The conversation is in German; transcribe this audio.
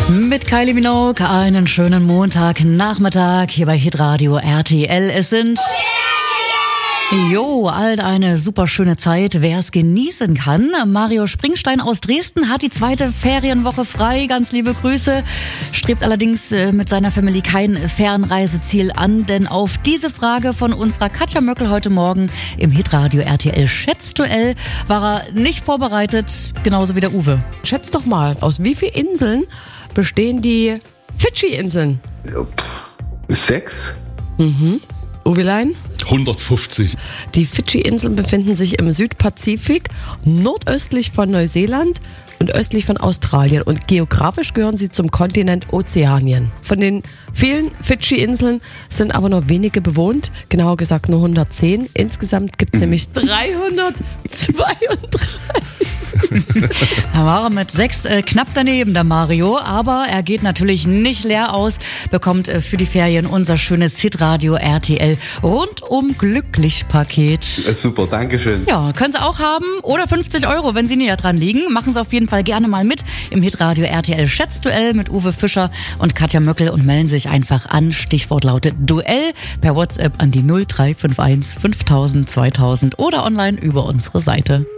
Mit Kylie Minogue einen schönen Montagnachmittag hier bei Hitradio RTL. Es sind eine super schöne Zeit, wer es genießen kann. Mario Springstein aus Dresden hat die zweite Ferienwoche frei, ganz liebe Grüße, strebt allerdings mit seiner Family kein Fernreiseziel an, denn auf diese Frage von unserer Katja Möckel heute Morgen im Hitradio RTL Schätzduell war er nicht vorbereitet, genauso wie der Uwe. Schätz doch mal, aus wie vielen Inseln bestehen die Fidschi-Inseln? 6. Uwelein? 150. Die Fidschi-Inseln befinden sich im Südpazifik, nordöstlich von Neuseeland und östlich von Australien. Und geografisch gehören sie zum Kontinent Ozeanien. Von den vielen Fidschi-Inseln sind aber nur wenige bewohnt, genauer gesagt nur 110. Insgesamt gibt es nämlich 332. Da war er mit 6 knapp daneben, der Mario. Aber er geht natürlich nicht leer aus, bekommt für die Ferien unser schönes Hitradio RTL rundum glücklich Paket. Super, Dankeschön. Ja, können Sie auch haben. Oder 50 €, wenn Sie näher dran liegen. Machen Sie auf jeden Fall gerne mal mit im Hitradio RTL Schätzduell mit Uwe Fischer und Katja Möckel und melden sich einfach an. Stichwort lautet Duell per WhatsApp an die 0351 5000 2000 oder online über unsere Seite.